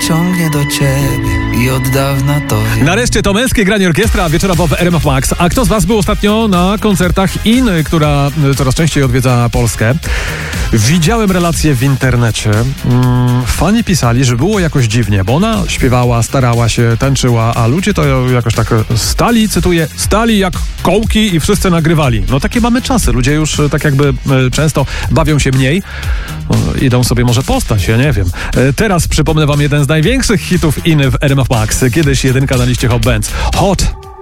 ciągnie do ciebie i od dawna to wiem. Nareszcie to męskie granie orkiestra wieczorowo w RMF Max. A kto z was był ostatnio na koncertach IN, która coraz częściej odwiedza Polskę? Widziałem relacje w internecie. Fani pisali, że było jakoś dziwnie, bo ona śpiewała, starała się, tańczyła, a ludzie to jakoś tak stali, cytuję, stali jak kołki i wszyscy nagrywali. No takie mamy czasy. Ludzie już tak jakby często bawią się mniej. Idą sobie może postać, ja nie wiem. Teraz przypomnę wam jeden z największych hitów IN w RMF Max. Kiedyś jedynka na liście Hot Bands. Hot